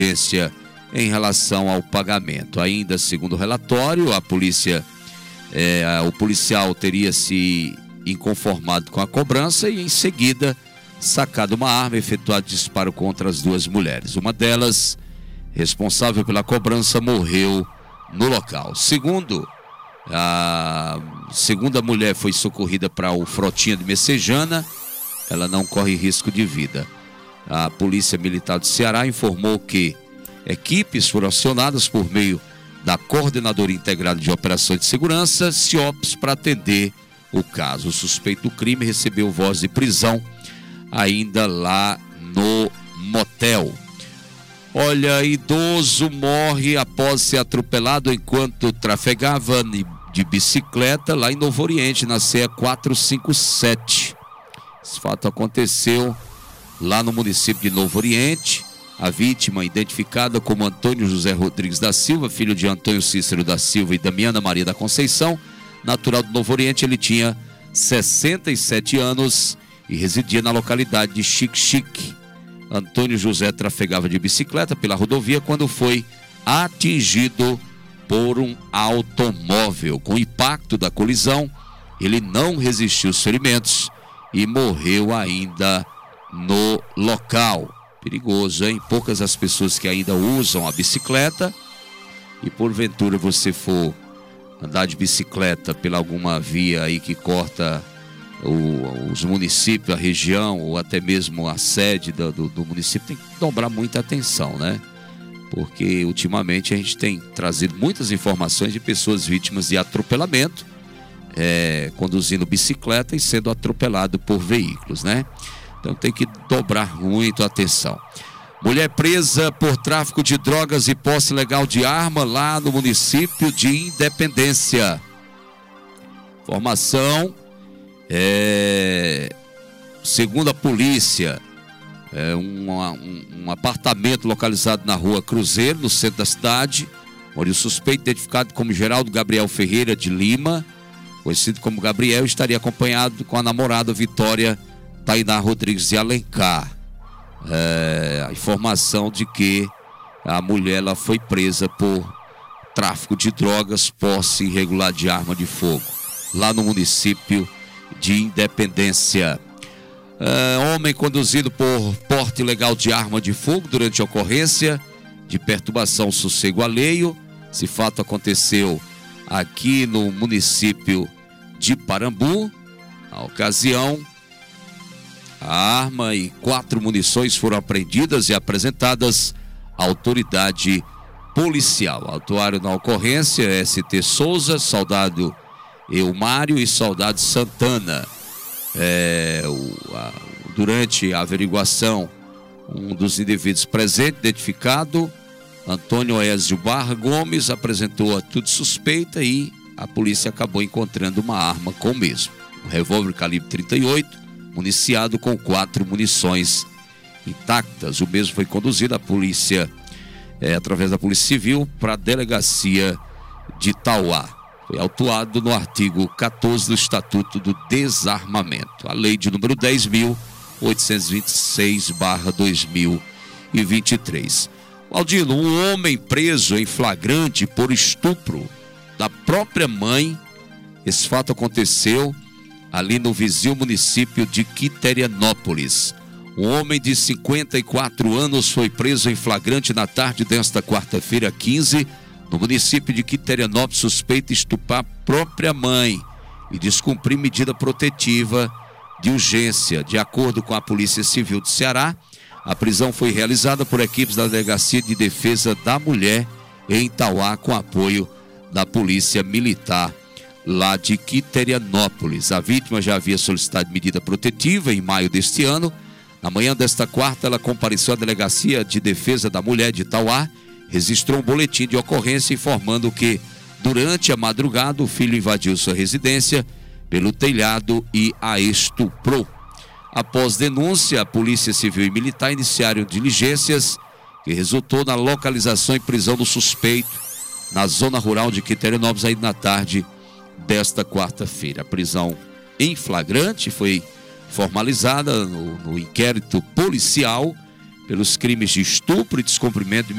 em relação ao pagamento. Ainda segundo o relatório, o policial teria se inconformado com a cobrança e em seguida sacado uma arma e efetuado disparo contra as duas mulheres. Uma delas, responsável pela cobrança, morreu no local. Segundo, a segunda mulher foi socorrida para o Frotinha de Messejana. Ela não corre risco de vida. A Polícia Militar do Ceará informou que equipes foram acionadas por meio da Coordenadoria Integrada de Operações de Segurança, CIOPS, para atender o caso. O suspeito do crime recebeu voz de prisão ainda lá no motel. Olha, idoso morre após ser atropelado enquanto trafegava de bicicleta lá em Novo Oriente, na CE 457. Esse fato aconteceu lá no município de Novo Oriente. A vítima, identificada como Antônio José Rodrigues da Silva, filho de Antônio Cícero da Silva e Damiana Maria da Conceição, natural do Novo Oriente. Ele tinha 67 anos e residia na localidade de Xique-Xique. Antônio José trafegava de bicicleta pela rodovia quando foi atingido por um automóvel. Com o impacto da colisão, ele não resistiu aos ferimentos e morreu ainda no local. Perigoso, hein? Poucas as pessoas que ainda usam a bicicleta, e porventura você for andar de bicicleta pela alguma via aí que corta os municípios, a região, ou até mesmo a sede do município, tem que dobrar muita atenção, né? Porque ultimamente a gente tem trazido muitas informações de pessoas vítimas de atropelamento, conduzindo bicicleta e sendo atropelado por veículos, né? Então tem que dobrar muito a atenção. Mulher presa por tráfico de drogas e posse ilegal de arma lá no município de Independência. Informação, segundo a polícia, um apartamento localizado na rua Cruzeiro, no centro da cidade, onde o suspeito, identificado como Geraldo Gabriel Ferreira de Lima, conhecido como Gabriel, estaria acompanhado com a namorada Vitória Tainá Rodrigues de Alencar. A informação de que a mulher ela foi presa por tráfico de drogas, posse irregular de arma de fogo, lá no município de Independência. Homem conduzido por porte ilegal de arma de fogo durante a ocorrência de perturbação ao sossego alheio. Esse fato aconteceu aqui no município de Parambu. Na ocasião, a arma e 4 munições foram apreendidas e apresentadas à autoridade policial. Autuaram na ocorrência ST Souza, soldado Eumário e soldado Santana. Durante a averiguação, um dos indivíduos presentes, identificado, Antônio Oésio Barra Gomes, apresentou atitude suspeita e a polícia acabou encontrando uma arma com o mesmo. Um revólver calibre 38, municiado com 4 munições intactas. O mesmo foi conduzido através da Polícia Civil para a delegacia de Itauá. Foi autuado no artigo 14 do Estatuto do Desarmamento, a lei de número 10.826/2023. Valdino, um homem preso em flagrante por estupro da própria mãe. Esse fato aconteceu ali no vizinho município de Quiterianópolis. Um homem de 54 anos foi preso em flagrante na tarde desta quarta-feira 15, no município de Quiterianópolis, suspeito de estuprar a própria mãe e descumprir medida protetiva de urgência. De acordo com a Polícia Civil do Ceará, a prisão foi realizada por equipes da Delegacia de Defesa da Mulher em Itauá, com apoio da Polícia Militar lá de Quiterianópolis. A vítima já havia solicitado medida protetiva em maio deste ano. Na manhã desta quarta, ela compareceu à Delegacia de Defesa da Mulher de Itauá, registrou um boletim de ocorrência informando que, durante a madrugada, o filho invadiu sua residência pelo telhado e a estuprou. Após denúncia, a Polícia Civil e Militar iniciaram diligências que resultou na localização e prisão do suspeito na zona rural de Quiterianópolis, ainda na tarde desta quarta-feira. A prisão em flagrante foi formalizada no inquérito policial pelos crimes de estupro e descumprimento de